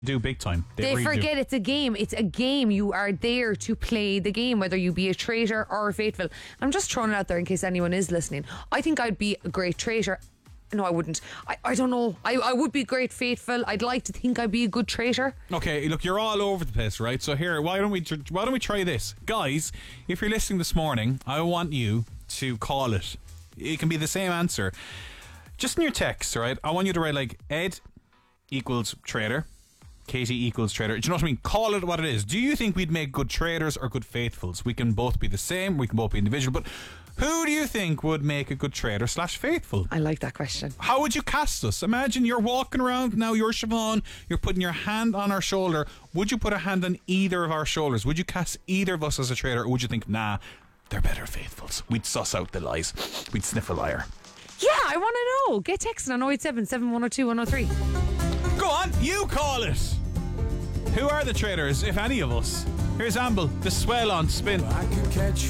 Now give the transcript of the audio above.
do big time. They really forget do. it's a game. It's a game. You are there to play the game, whether you be a traitor or a faithful. I'm just throwing it out there in case anyone is listening. I think I'd be a great traitor. No, I wouldn't. I don't know. I would be great faithful. I'd like to think I'd be a good traitor. Okay, look, you're all over the place, right? So here, why don't we try this, guys? If you're listening this morning, I want you to call it. It can be the same answer. Just in your text, right? I want you to write like Ed equals traitor, Katie equals traitor. Do you know what I mean? Call it what it is. Do you think we'd make good traitors or good faithfuls? We can both be the same. We can both be individual, but who do you think would make a good traitor / faithful? I like that question. How would you cast us? Imagine you're walking around now, you're Siobhan, you're putting your hand on our shoulder. Would you put a hand on either of our shoulders? Would you cast either of us as a traitor, or would you think, nah, they're better faithfuls? We'd suss out the lies. We'd sniff a liar. Yeah, I want to know. Get texting on 087 7102 103. Go on, you call it. Who are the traitors, if any of us? Here's Amble, the swell on Spin. I could catch